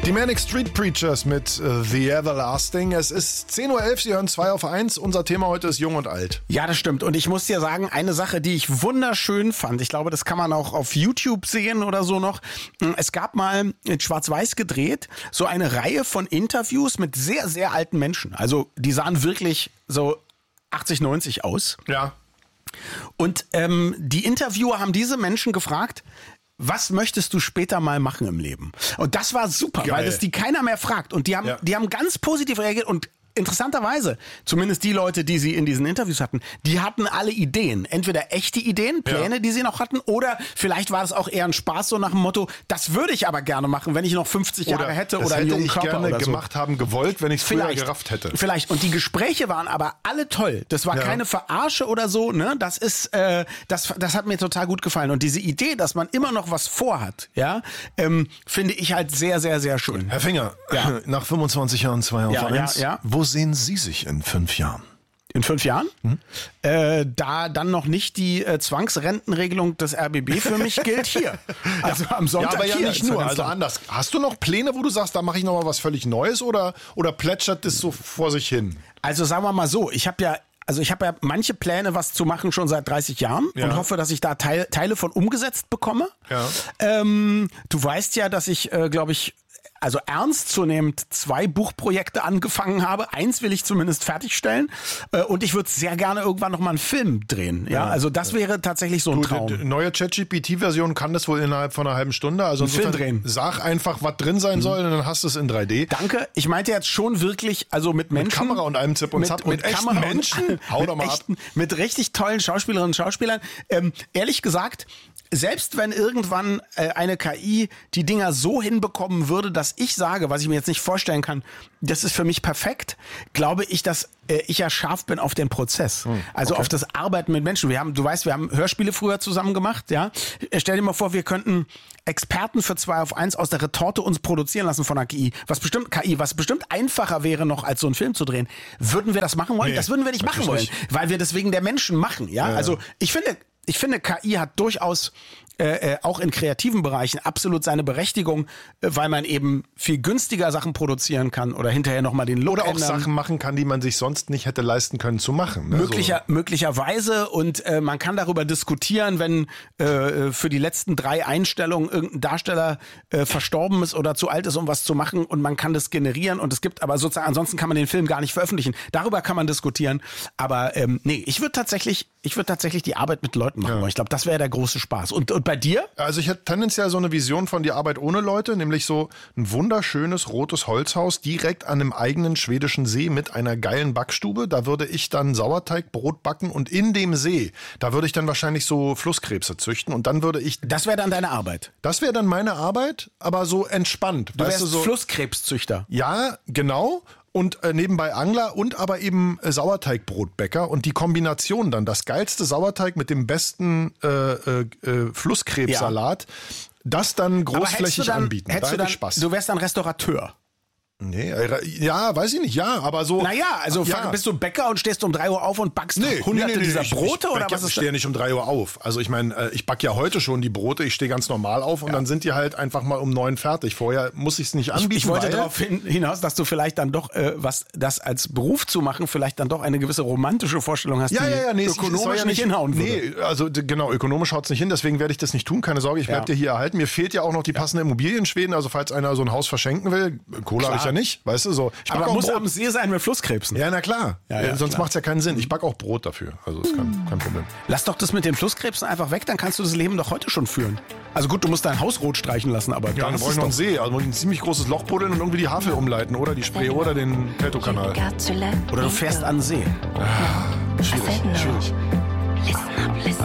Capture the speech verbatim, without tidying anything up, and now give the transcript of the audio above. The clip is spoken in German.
Die Manic Street Preachers mit uh, The Everlasting. Es ist zehn Uhr elf, Sie hören zwei auf eins. Unser Thema heute ist Jung und Alt. Ja, das stimmt. Und ich muss dir sagen, eine Sache, die ich wunderschön fand, ich glaube, das kann man auch auf YouTube sehen oder so noch. Es gab mal in Schwarz-Weiß gedreht so eine Reihe von Interviews mit sehr, sehr alten Menschen. Also die sahen wirklich so achtzig, neunzig aus. Ja. Und ähm, die Interviewer haben diese Menschen gefragt, was möchtest du später mal machen im Leben? Und das war super, Geil. weil das die keiner mehr fragt. Und die haben, Ja. die haben ganz positiv reagiert und interessanterweise, zumindest die Leute, die sie in diesen Interviews hatten, die hatten alle Ideen. Entweder echte Ideen, Pläne, Ja. die sie noch hatten, oder vielleicht war das auch eher ein Spaß, so nach dem Motto, das würde ich aber gerne machen, wenn ich noch fünfzig Jahre hätte das oder einen hätte jungen ich Körper gerne oder so. gemacht haben, gewollt, wenn ich es früher Vielleicht, gerafft hätte. Vielleicht. Und die Gespräche waren aber alle toll. Das war Ja. keine Verarsche oder so. Ne? Das ist, äh, das, das hat mir total gut gefallen. Und diese Idee, dass man immer noch was vorhat, ja, ähm, finde ich halt sehr, sehr, sehr schön. Herr Finger, Ja. nach fünfundzwanzig Jahren zwei auf Ja, ja, eins, ja. wo sehen Sie sich in fünf Jahren? In fünf Jahren? Hm? Äh, da dann noch nicht die äh, Zwangsrentenregelung des R B B für mich gilt, hier. Also am Sonntag ja, aber ja hier. nicht Ist nur, ganz also klar. anders. Hast du noch Pläne, wo du sagst, da mache ich noch mal was völlig Neues oder, oder plätschert das so vor sich hin? Also sagen wir mal so, ich habe ja Also ich habe ja manche Pläne, was zu machen, schon seit dreißig Jahren Ja. und hoffe, dass ich da Teil, Teile von umgesetzt bekomme. Ja. Ähm, du weißt ja, dass ich, äh, glaube ich, also ernstzunehmend zwei Buchprojekte angefangen habe. Eins will ich zumindest fertigstellen äh, und ich würde sehr gerne irgendwann noch mal einen Film drehen. Ja, also das wäre tatsächlich so ein Du, Traum. die neue ChatGPT-Version kann das wohl innerhalb von einer halben Stunde. Also Einen Film insofern drehen. Sag einfach, was drin sein soll und dann hast du es in drei D. Danke. Ich meinte jetzt schon wirklich, also mit Menschen. Kamera und allem Zip und Zap und echten Kamera Menschen? Und, Hau mit doch mal ab. echten, Mit richtig tollen Schauspielerinnen und Schauspielern. Ähm, ehrlich gesagt, selbst wenn irgendwann äh, eine K I die Dinger so hinbekommen würde, dass ich sage, was ich mir jetzt nicht vorstellen kann, das ist für mich perfekt, glaube ich, dass äh, ich ja scharf bin auf den Prozess. Hm, also okay. auf das Arbeiten mit Menschen. Wir haben, du weißt, wir haben Hörspiele früher zusammen gemacht, ja. Stell dir mal vor, wir könnten Experten für zwei auf eins aus der Retorte uns produzieren lassen von einer K I. Was bestimmt K I, was bestimmt einfacher wäre noch, als so einen Film zu drehen. Würden wir das machen wollen? Nee, das würden wir nicht machen wollen, natürlich nicht. weil wir das wegen der Menschen machen, ja. Ja. Also ich finde, ich finde, K I hat durchaus äh, äh, auch in kreativen Bereichen absolut seine Berechtigung, äh, weil man eben viel günstiger Sachen produzieren kann oder hinterher nochmal den Look Oder auch ändern. Sachen machen kann, die man sich sonst nicht hätte leisten können zu machen. Ne? Möglicher, möglicherweise und äh, man kann darüber diskutieren, wenn äh, für die letzten drei Einstellungen irgendein Darsteller äh, verstorben ist oder zu alt ist, um was zu machen und man kann das generieren und es gibt aber sozusagen, ansonsten kann man den Film gar nicht veröffentlichen. Darüber kann man diskutieren, aber ähm, nee, ich würde tatsächlich, ich würde tatsächlich die Arbeit mit Leuten machen wollen. Ich glaube, das wäre der große Spaß. Und, und bei dir? Also ich hätte tendenziell so eine Vision von die Arbeit ohne Leute, nämlich so ein wunderschönes rotes Holzhaus direkt an einem eigenen schwedischen See mit einer geilen Backstube. Da würde ich dann Sauerteigbrot backen und in dem See, da würde ich dann wahrscheinlich so Flusskrebse züchten und dann würde ich, Das wäre dann deine Arbeit. das wäre dann meine Arbeit, aber so entspannt. Du weißt wärst du, so, Flusskrebszüchter. ja, genau. Und äh, nebenbei Angler und aber eben äh, Sauerteigbrotbäcker und die Kombination dann, das geilste Sauerteig mit dem besten äh, äh, äh, Flusskrebssalat, das dann Aber hättest großflächig du dann, anbieten. hättest Da du hätte dann, ich Spaß. du wärst dann Restaurateur. Nee, äh, ja, weiß ich nicht, ja, aber so. Naja, also ja. bist du Bäcker und stehst um drei Uhr auf und backst Nee, hunderte nee, nee, dieser ich, Brote ich, oder ich, was ich ist stehe ja das? nicht um drei Uhr auf. Also ich meine, äh, ich backe ja heute schon die Brote, ich stehe ganz normal auf und dann sind die halt einfach mal um neun fertig. Vorher muss ich es nicht anbieten. Ich wollte weil, darauf hin, hinaus, dass du vielleicht dann doch, äh, was das als Beruf zu machen, vielleicht dann doch eine gewisse romantische Vorstellung hast, Ja, die ja, ja, nee, es- es ökonomisch soll ja nicht hinhauen würde. Nee, also d- genau, ökonomisch haut es nicht hin, deswegen werde ich das nicht tun, keine Sorge, ich Ja. werde dir hier erhalten. Mir fehlt ja auch noch die passende Immobilie in Schweden, also falls einer so ein Haus verschenken will, Kohle habe ich ja nicht, weißt du, so. Ich back Aber auch muss Brot. am See sein mit Flusskrebsen. Ja, na klar, Ja, ja, Äh, sonst klar. macht es ja keinen Sinn. Ich backe auch Brot dafür, also ist kein, kein Problem. Lass doch das mit den Flusskrebsen einfach weg, dann kannst du das Leben doch heute schon führen. Also gut, du musst dein Haus rot streichen lassen, aber Ja, dann dann ist brauche es ich noch einen doch. See, also ein ziemlich großes Loch buddeln und irgendwie die Havel umleiten oder die Spree oder den Peltow-Kanal. Oder du fährst an den See. Schwierig, schwierig. Listen up, listen